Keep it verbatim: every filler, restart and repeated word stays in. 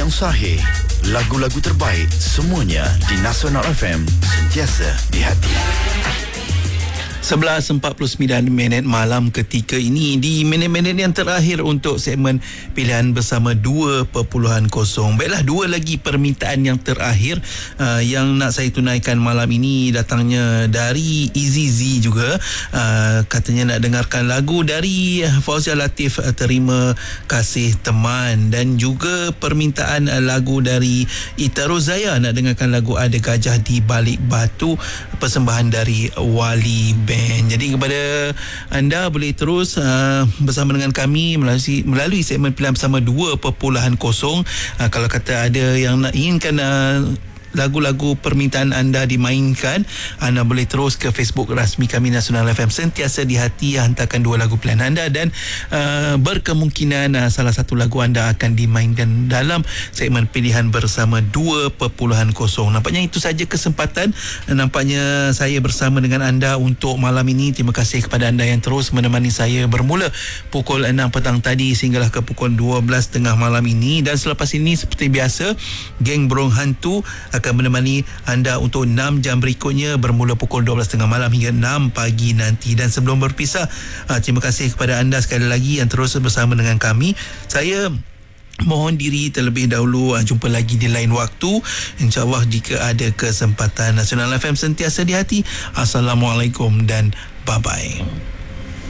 yang sahih. Lagu-lagu terbaik semuanya di Nasional F M, sentiasa di hati. sebelas empat puluh sembilan minit malam ketika ini, di minit-minit yang terakhir untuk segmen pilihan bersama dua perpuluhan kosong. Baiklah, dua lagi permintaan yang terakhir uh, yang nak saya tunaikan malam ini datangnya dari Easy Z juga. Uh, katanya nak dengarkan lagu dari Fauzia Latif, uh, Terima Kasih Teman, dan juga permintaan uh, lagu dari Ita Rozaya, nak dengarkan lagu Ada Gajah di Balik Batu, persembahan dari Wali Band. Jadi kepada anda boleh terus uh, bersama dengan kami melalui melalui segmen pilihan bersama dua perpuluhan kosong. Uh, kalau kata ada yang nak inginkan uh, lagu-lagu permintaan anda dimainkan, anda boleh terus ke Facebook rasmi kami Nasional F M, sentiasa di hati, hantarkan dua lagu pilihan anda dan uh, berkemungkinan uh, salah satu lagu anda akan dimainkan dalam segmen pilihan bersama dua perpuluhan kosong. Nampaknya itu saja kesempatan. Nampaknya saya bersama dengan anda untuk malam ini. Terima kasih kepada anda yang terus menemani saya bermula pukul enam petang tadi sehinggalah ke pukul dua belas tengah malam ini, dan selepas ini seperti biasa geng Burung Hantu akan menemani anda untuk enam jam berikutnya bermula pukul dua belas tengah malam hingga enam pagi nanti. Dan sebelum berpisah, terima kasih kepada anda sekali lagi yang terus bersama dengan kami. Saya mohon diri terlebih dahulu. Jumpa lagi di lain waktu, InsyaAllah jika ada kesempatan. Nasional F M, sentiasa di hati. Assalamualaikum dan bye-bye.